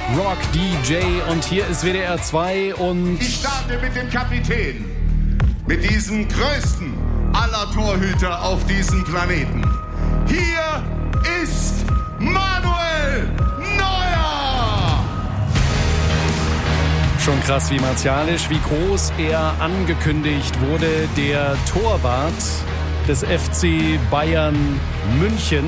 Rock DJ und hier ist WDR 2 und... Ich starte mit dem Kapitän, mit diesem größten aller Torhüter auf diesem Planeten. Hier ist Manuel Neuer! Schon krass, wie martialisch, wie groß er angekündigt wurde, der Torwart des FC Bayern München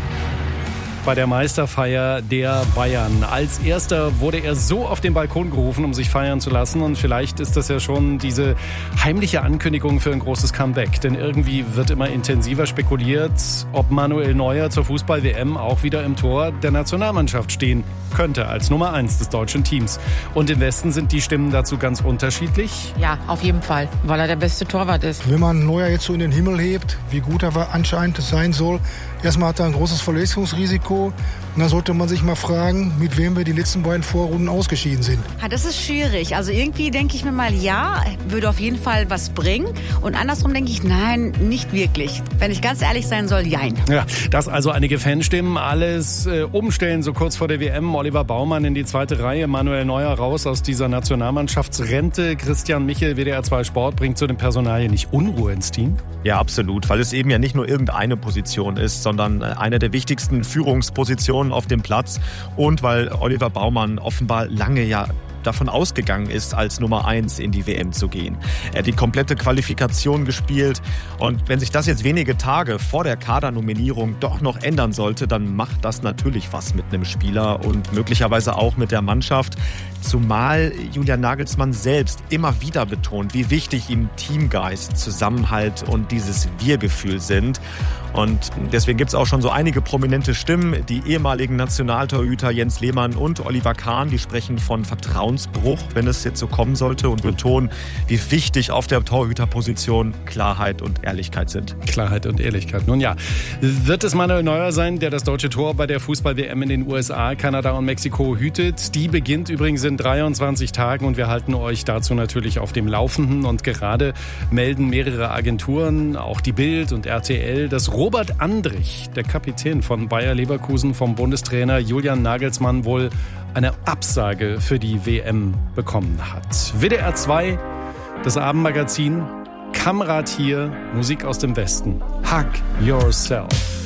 bei der Meisterfeier der Bayern. Als erster wurde er so auf den Balkon gerufen, um sich feiern zu lassen. Und vielleicht ist das ja schon diese heimliche Ankündigung für ein großes Comeback. Denn irgendwie wird immer intensiver spekuliert, ob Manuel Neuer zur Fußball-WM auch wieder im Tor der Nationalmannschaft stehen könnte, als Nummer 1 des deutschen Teams. Und im Westen sind die Stimmen dazu ganz unterschiedlich. Ja, auf jeden Fall, weil er der beste Torwart ist. Wenn man Neuer jetzt so in den Himmel hebt, wie gut er anscheinend sein soll, erstmal hat er ein großes Verletzungsrisiko. Und dann sollte man sich mal fragen, mit wem wir die letzten beiden Vorrunden ausgeschieden sind. Ja, das ist schwierig. Also irgendwie denke ich mir mal, ja, würde auf jeden Fall was bringen. Und andersrum denke ich, nein, nicht wirklich. Wenn ich ganz ehrlich sein soll, jein. Ja, das also einige Fanstimmen. Alles umstellen so kurz vor der WM. Oliver Baumann in die zweite Reihe, Manuel Neuer raus aus dieser Nationalmannschaftsrente. Christian Michel, WDR 2 Sport, bringt zu den Personalien nicht Unruhe ins Team? Ja, absolut, weil es eben ja nicht nur irgendeine Position ist, sondern eine der wichtigsten Führungspositionen auf dem Platz und weil Oliver Baumann offenbar lange davon ausgegangen ist, als Nummer 1 in die WM zu gehen. Er hat die komplette Qualifikation gespielt und wenn sich das jetzt wenige Tage vor der Kadernominierung doch noch ändern sollte, dann macht das natürlich was mit einem Spieler und möglicherweise auch mit der Mannschaft. Zumal Julian Nagelsmann selbst immer wieder betont, wie wichtig ihm Teamgeist, Zusammenhalt und dieses Wir-Gefühl sind. Und deswegen gibt es auch schon so einige prominente Stimmen. Die ehemaligen Nationaltorhüter Jens Lehmann und Oliver Kahn, die sprechen von Vertrauensbruch, wenn es jetzt so kommen sollte, und betonen, wie wichtig auf der Torhüterposition Klarheit und Ehrlichkeit sind. Klarheit und Ehrlichkeit. Nun ja, wird es Manuel Neuer sein, der das deutsche Tor bei der Fußball-WM in den USA, Kanada und Mexiko hütet? Die beginnt übrigens in 23 Tagen und wir halten euch dazu natürlich auf dem Laufenden. Und gerade melden mehrere Agenturen, auch die Bild und RTL, dass Robert Andrich, der Kapitän von Bayer Leverkusen, vom Bundestrainer Julian Nagelsmann wohl eine Absage für die WM bekommen hat. WDR 2, das Abendmagazin, Kamrat hier, Musik aus dem Westen. Hug Yourself.